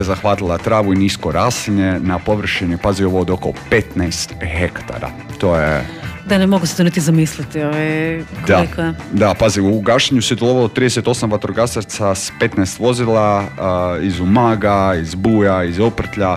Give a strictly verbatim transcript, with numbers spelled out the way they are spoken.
zahvatila travu i nisko raslinje na površini, pazi ovo, od oko petnaest hektara. To je... Da, ne mogu se to niti zamisliti. Ove, koliko... da, da, pazi, u gašenju se sudjelovalo trideset osam vatrogasaca s petnaest vozila uh, iz Umaga, iz Buja, iz Oprtlja,